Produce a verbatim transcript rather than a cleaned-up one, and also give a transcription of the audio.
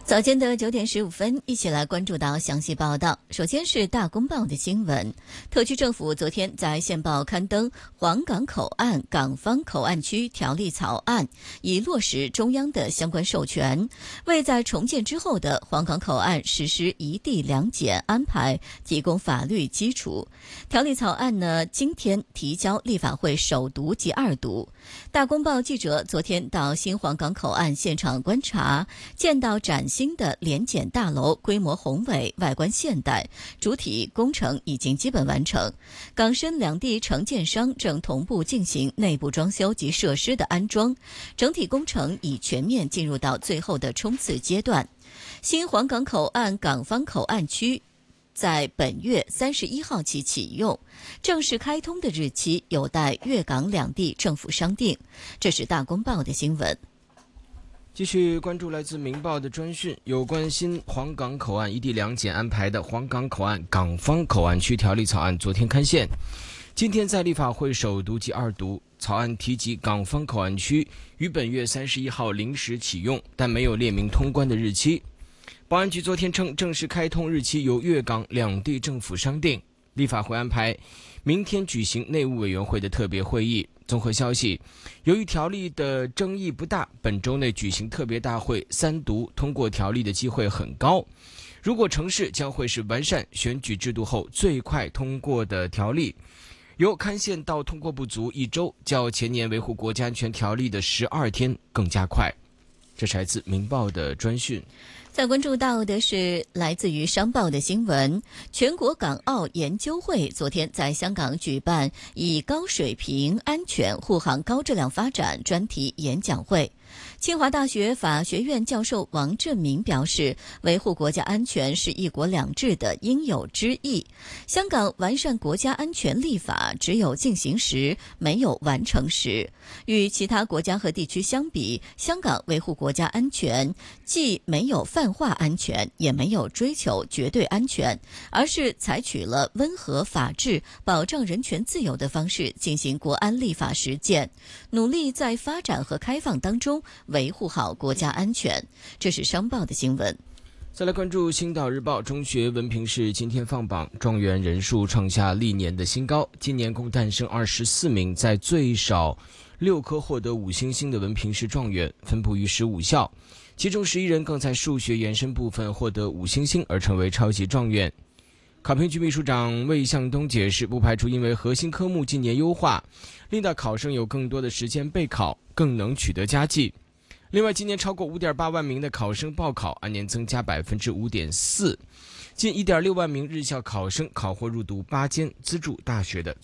早间的九点十五分，一起来关注到详细报道。首先是大公报的新闻，特区政府昨天在县报刊登黄岗口岸港方口岸区条例草案，以落实中央的相关授权，为在重建之后的黄岗口岸实施一地两检安排提供法律基础。条例草案呢，今天提交立法会首读及二读。大公报记者昨天到新黄岗口岸现场观察，见到崭新的联检大楼规模宏伟，外观现代，主体工程已经基本完成。港深两地承建商正同步进行内部装修及设施的安装，整体工程已全面进入到最后的冲刺阶段。新黄岗口岸港方口岸区在本月三十一号起启用，正式开通的日期有待粤港两地政府商定。这是大公报的新闻。 继续关注来自明报的专讯，有关新黄岗口岸一地两检安排的黄岗口岸港方口岸区条例草案昨天刊宪，今天在立法会首读及二读。草案提及港方口岸区于本月三十一号临时启用，但没有列明通关的日期。保安局昨天称，正式开通日期由粤港两地政府商定。立法会安排明天举行内务委员会的特别会议。综合消息，由于条例的争议不大，本周内举行特别大会三读通过条例的机会很高。如果成事，将会是完善选举制度后最快通过的条例。由刊宪到通过不足一周，较前年维护国家安全条例的十二天更加快。这是来自明报的专讯。 再关注到的是来自于商报的新闻，全国港澳研究会昨天在香港举办以高水平安全护航高质量发展专题演讲会。清华大学法学院教授王振民表示，维护国家安全是一国两制的应有之义。香港完善国家安全立法只有进行时，没有完成时。与其他国家和地区相比，香港维护国家安全既没有泛化安全，也没有追求绝对安全，而是采取了温和法治、保障人权自由的方式进行国安立法实践，努力在发展和开放当中维护好国家安全。这是商报的新闻。 再来关注《星岛日报》中学文凭试今天放榜，状元人数创下历年的新高。今年共诞生二十四名在最少六科获得五星星的文凭试状元，分布于十五校，其中十一人更在数学延伸部分获得五星星而成为超级状元。考评局秘书长魏向东解释，不排除因为核心科目今年优化，令到考生有更多的时间备考，更能取得佳绩。另外，今年超过 五点八万名的考生报考，按年增加 百分之五点四， 近 一点六万名日校考生考获入读八间资助大学的